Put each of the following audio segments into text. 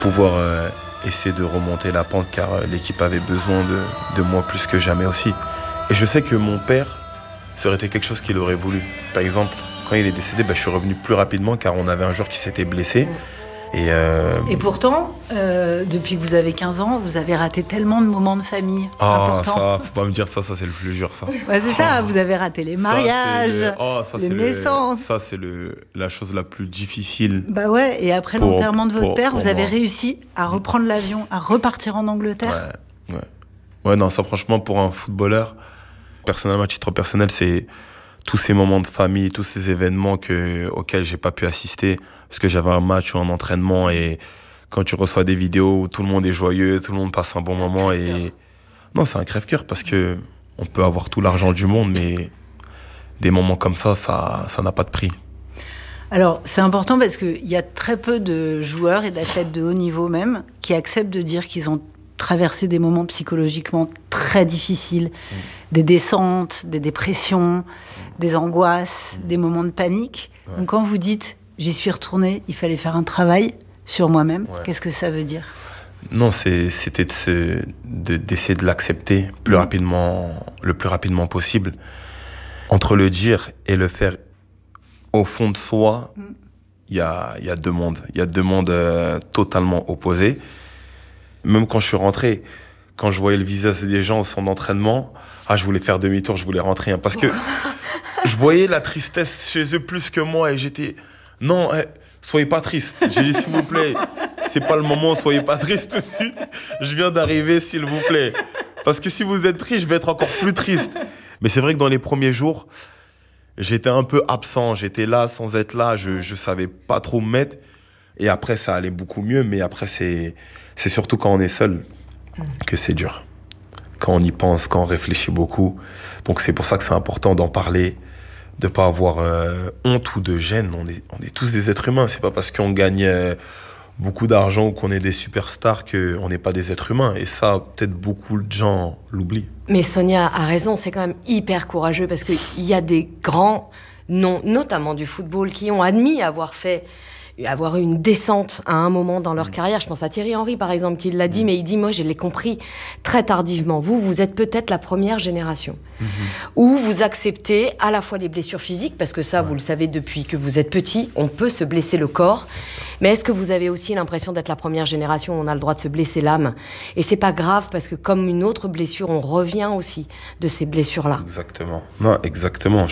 pouvoir essayer de remonter la pente, car l'équipe avait besoin de moi plus que jamais aussi. Et je sais que mon père, ça aurait été quelque chose qu'il aurait voulu. Par exemple, quand il est décédé, je suis revenu plus rapidement car on avait un joueur qui s'était blessé. Et pourtant, depuis que vous avez 15 ans, vous avez raté tellement de moments de famille importants. Ça, faut pas me dire ça c'est le plus dur, ça. Ouais, c'est ça, vous avez raté les mariages, les naissances. Ça, c'est la chose la plus difficile. Bah ouais, et après l'enterrement de votre père, vous avez réussi à reprendre l'avion, à repartir en Angleterre. Ouais, non, ça franchement, pour un footballeur, personnellement, à titre personnel, c'est tous ces moments de famille, tous ces événements auxquels j'ai pas pu assister, parce que j'avais un match ou un entraînement, et quand tu reçois des vidéos où tout le monde est joyeux, tout le monde passe un bon moment, et non, c'est un crève-cœur, parce que on peut avoir tout l'argent du monde, mais des moments comme ça n'a pas de prix. Alors, c'est important parce qu'il y a très peu de joueurs et d'athlètes de haut niveau même qui acceptent de dire qu'ils ont traversé des moments psychologiquement très difficiles, des descentes, des dépressions, des angoisses, des moments de panique. Ouais. Donc quand vous dites « j'y suis retourné, il fallait faire un travail sur moi-même », qu'est-ce que ça veut dire ? Non, c'était d'essayer de l'accepter le plus rapidement possible. Entre le dire et le faire au fond de soi, il y a deux mondes. Il y a deux mondes totalement opposés. Même quand je suis rentré, quand je voyais le visage des gens au centre d'entraînement, je voulais faire demi-tour, je voulais rentrer. Parce que je voyais la tristesse chez eux plus que moi et j'étais... Non, soyez pas triste. J'ai dit, s'il vous plaît, c'est pas le moment, soyez pas triste tout de suite. Je viens d'arriver, s'il vous plaît. Parce que si vous êtes triste, je vais être encore plus triste. Mais c'est vrai que dans les premiers jours, j'étais un peu absent. J'étais là sans être là. Je savais pas trop me mettre. Et après, ça allait beaucoup mieux. Mais après, c'est surtout quand on est seul que c'est dur. Quand on y pense, quand on réfléchit beaucoup. Donc c'est pour ça que c'est important d'en parler, de pas avoir honte ou de gêne. On est tous des êtres humains. C'est pas parce qu'on gagne beaucoup d'argent ou qu'on est des superstars qu'on n'est pas des êtres humains. Et ça, peut-être beaucoup de gens l'oublient. Mais Sonia a raison, c'est quand même hyper courageux parce qu'il y a des grands noms, notamment du football, qui ont admis avoir eu une descente à un moment dans leur carrière. Je pense à Thierry Henry, par exemple, qui l'a dit, mais il dit, moi, je l'ai compris très tardivement. Vous êtes peut-être la première génération où vous acceptez à la fois les blessures physiques, parce que ça, vous le savez depuis que vous êtes petit, on peut se blesser le corps, mais est-ce que vous avez aussi l'impression d'être la première génération où on a le droit de se blesser l'âme ? Et c'est pas grave, parce que comme une autre blessure, on revient aussi de ces blessures-là. Exactement. Non, exactement.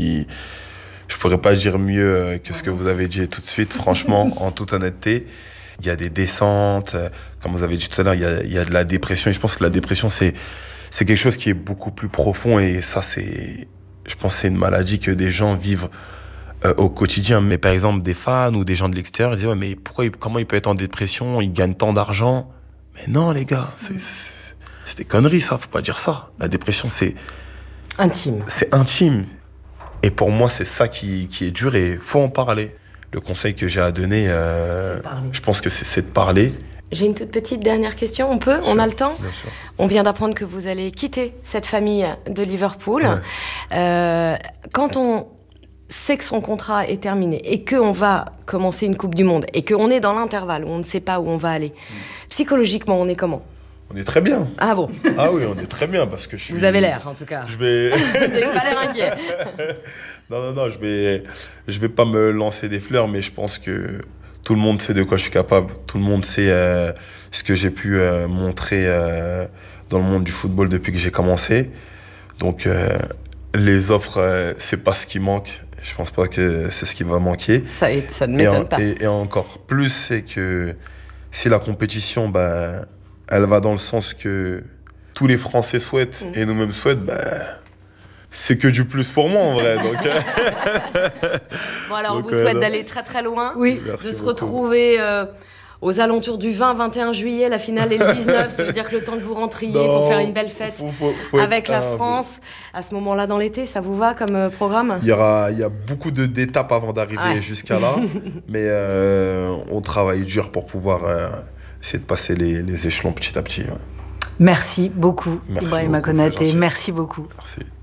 Je pourrais pas dire mieux que ce que vous avez dit tout de suite, franchement, en toute honnêteté. Il y a des descentes, comme vous avez dit tout à l'heure, il y a de la dépression. Et je pense que la dépression, c'est quelque chose qui est beaucoup plus profond. Et ça, je pense que c'est une maladie que des gens vivent au quotidien. Mais par exemple, des fans ou des gens de l'extérieur, ils disent « Ouais, mais comment il peut être en dépression ? Il gagne tant d'argent ?» Mais non, les gars, c'est des conneries, ça. Faut pas dire ça. La dépression, c'est... Intime. C'est intime. Et pour moi, c'est ça qui est dur et il faut en parler. Le conseil que j'ai à donner, je pense que c'est de parler. J'ai une toute petite dernière question, on peut ? On a le temps ? Bien sûr. On vient d'apprendre que vous allez quitter cette famille de Liverpool. Ouais. Quand on sait que son contrat est terminé et qu'on va commencer une Coupe du Monde et qu'on est dans l'intervalle où on ne sait pas où on va aller, psychologiquement, on est comment ? On est très bien. Ah bon ? Ah oui, on est très bien parce que Vous avez l'air, en tout cas. Vous n'avez pas l'air inquiet. Non, je vais pas me lancer des fleurs, mais je pense que tout le monde sait de quoi je suis capable. Tout le monde sait ce que j'ai pu montrer dans le monde du football depuis que j'ai commencé. Donc, les offres, c'est pas ce qui manque. Je pense pas que c'est ce qui va manquer. Ça ne m'étonne pas. Et encore plus, c'est que si la compétition, elle va dans le sens que tous les Français souhaitent et nous-mêmes souhaitent, c'est que du plus pour moi en vrai. Donc, bon alors, on vous souhaite d'aller très très loin, Merci de se beaucoup. retrouver aux alentours du 20-21 juillet, la finale est le 19, ça veut dire que le temps que vous rentriez pour faire une belle fête avec la France, à ce moment-là dans l'été, ça vous va comme programme ? Il y a beaucoup d'étapes avant d'arriver jusqu'à là, mais on travaille dur pour pouvoir essayer de passer les échelons petit à petit. Ouais. Merci beaucoup, Merci Ibrahima beaucoup, Konaté. Merci beaucoup. Merci.